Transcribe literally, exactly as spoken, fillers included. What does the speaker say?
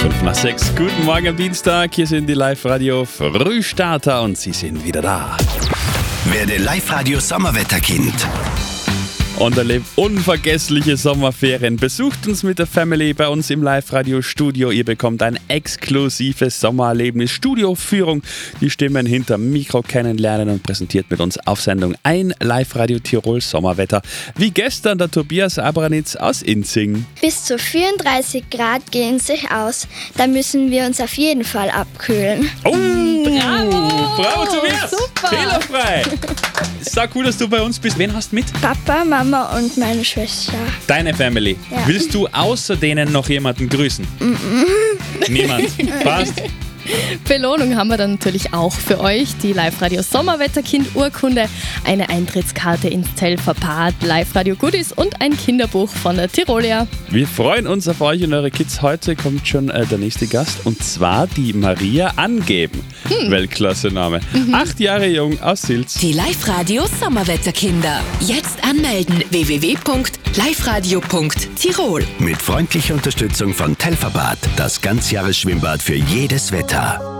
fünf nach sechs, guten Morgen am Dienstag. Hier sind die Live-Radio Frühstarter und sie sind wieder da. Werde Live-Radio Sommerwetterkind. Und erlebt unvergessliche Sommerferien. Besucht uns mit der Family bei uns im Live-Radio-Studio. Ihr bekommt ein exklusives Sommererlebnis. Studioführung, die Stimmen hinterm Mikro kennenlernen und präsentiert mit uns auf Sendung ein Live-Radio Tirol Sommerwetter. Wie gestern der Tobias Abranitz aus Inzing. Bis zu vierunddreißig Grad gehen sich aus. Da müssen wir uns auf jeden Fall abkühlen. Oh, bravo! Bravo, Tobias! Super! Fehlerfrei! Sau cool, dass du bei uns bist. Wen hast du mit? Papa, Mama und meine Schwester. Deine Family. Ja. Willst du außer denen noch jemanden grüßen? Niemand. Passt. Belohnung haben wir dann natürlich auch für euch. Die Live-Radio Sommerwetterkind-Urkunde, eine Eintrittskarte ins Telferbad, Live-Radio-Goodies und ein Kinderbuch von der Tirolia. Wir freuen uns auf euch und eure Kids. Heute kommt schon äh, der nächste Gast und zwar die Maria Angeben. Hm. Weltklasse-Name. Mhm. Acht Jahre jung aus Silz. Die Live-Radio Sommerwetterkinder. Jetzt anmelden w w w punkt liveradio punkt tirol. Mit freundlicher Unterstützung von Telferbad, das Ganzjahresschwimmbad für jedes Wetter.